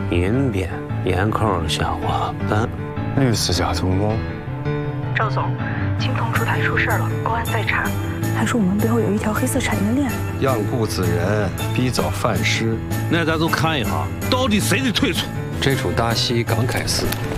银边眼口下滑斑， 绿丝甲中风。 赵总，青铜烛台出事了，公安在查，还说我们背后有一条黑色产业链。 养蛊之人必遭反噬。 那咱就看一下，到底谁的退出？ 这出大戏刚开始。